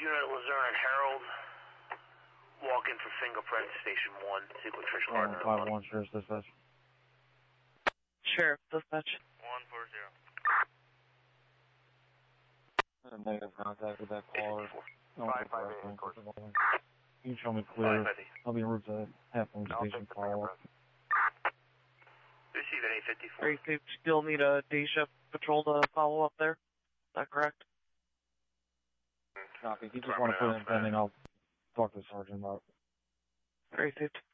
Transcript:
Unit Luzerne and Harold. Walk in for fingerprint, Station 1. Sequel Trish Gardner. 5-1, Sheriff's Dispatch. Sheriff Dispatch. 140. Negative contact with that caller. 558, of course. You can show me clear. I'll be en route to Halfmoon Station follow-up. Receive at 854. Are you still need a day shift patrol to follow up there? Is that correct? Copy. If you just want to put in pending, I'll talk to the sergeant about it. Very safe.